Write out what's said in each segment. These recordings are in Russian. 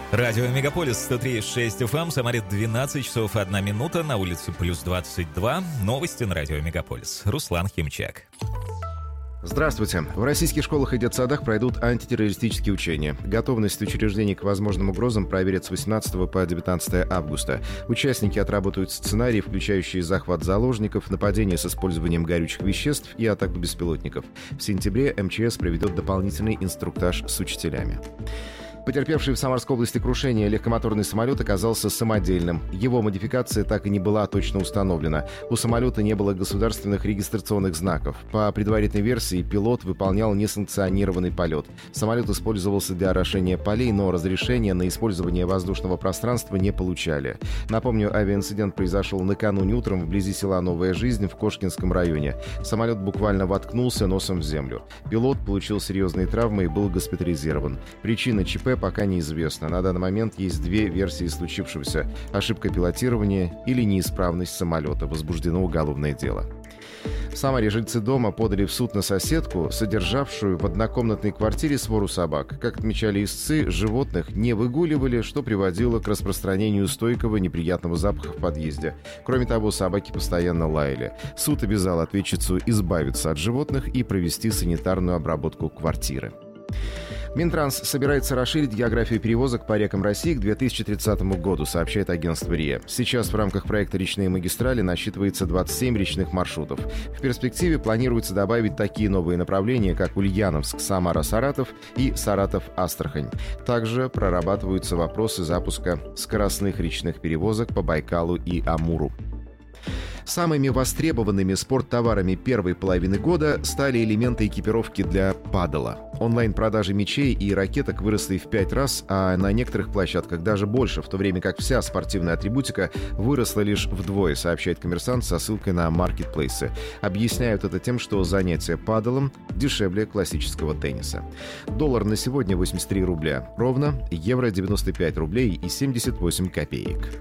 Радио Мегаполис 103,6 FM, Самаре 12 часов 1 минута, на улице плюс 22. Новости на Радио Мегаполис. Руслан Химчак. Здравствуйте. В российских школах и детсадах пройдут антитеррористические учения. Готовность учреждений к возможным угрозам проверят с 18 по 19 августа. Участники отработают сценарии, включающие захват заложников, нападение с использованием горючих веществ и атаку беспилотников. В сентябре МЧС проведет дополнительный инструктаж с учителями. Потерпевший в Самарской области крушение легкомоторный самолет оказался самодельным. Его модификация так и не была точно установлена. У самолета не было государственных регистрационных знаков. По предварительной версии, пилот выполнял несанкционированный полет. Самолет использовался для орошения полей, но разрешения на использование воздушного пространства не получали. Напомню, авиаинцидент произошел накануне утром вблизи села Новая Жизнь в Кошкинском районе. Самолет буквально воткнулся носом в землю. Пилот получил серьезные травмы и был госпитализирован. Причина ЧП пока неизвестна. На данный момент есть две версии случившегося: ошибка пилотирования или неисправность самолета. Возбуждено уголовное дело. В Самаре жильцы дома подали в суд на соседку, содержавшую в однокомнатной квартире свору собак. Как отмечали истцы, животных не выгуливали, что приводило к распространению стойкого неприятного запаха в подъезде. Кроме того, собаки постоянно лаяли. Суд обязал ответчицу избавиться от животных и провести санитарную обработку квартиры. Минтранс собирается расширить географию перевозок по рекам России к 2030 году, сообщает агентство РИА. Сейчас в рамках проекта «Речные магистрали» насчитывается 27 речных маршрутов. В перспективе планируется добавить такие новые направления, как Ульяновск, Самара-Саратов и Саратов-Астрахань. Также прорабатываются вопросы запуска скоростных речных перевозок по Байкалу и Амуру. Самыми востребованными спорттоварами первой половины года стали элементы экипировки для падела. Онлайн-продажи мячей и ракеток выросли в 5 раз, а на некоторых площадках даже больше, в то время как вся спортивная атрибутика выросла лишь вдвое, сообщает «Коммерсант» со ссылкой на маркетплейсы. Объясняют это тем, что занятие паделом дешевле классического тенниса. Доллар на сегодня 83 рубля ровно, евро 95 рублей и 78 копеек.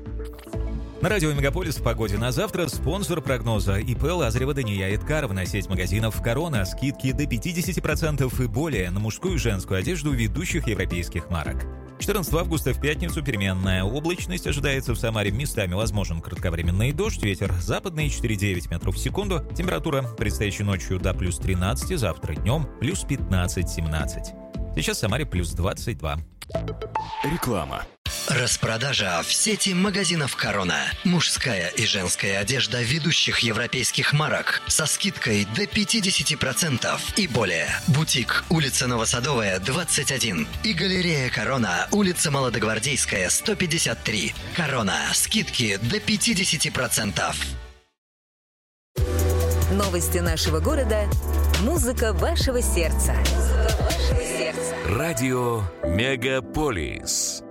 На радио «Мегаполис» в погоде на завтра спонсор прогноза ИП Лазарева Дания Эдкаровна, сеть магазинов «Корона», скидки до 50% и более на мужскую и женскую одежду ведущих европейских марок. 14 августа в пятницу переменная облачность ожидается в Самаре, местами возможен кратковременный дождь, ветер западный 4,9 метров в секунду, температура предстоящей ночью до плюс 13, завтра днем плюс 15-17. Сейчас в Самаре плюс 22. Реклама. Распродажа в сети магазинов «Корона». Мужская и женская одежда ведущих европейских марок со скидкой до 50% и более. Бутик, улица Новосадовая, 21. И галерея «Корона», улица Молодогвардейская, 153. «Корона». Скидки до 50%. Новости нашего города. Музыка вашего сердца. Радио Мегаполис.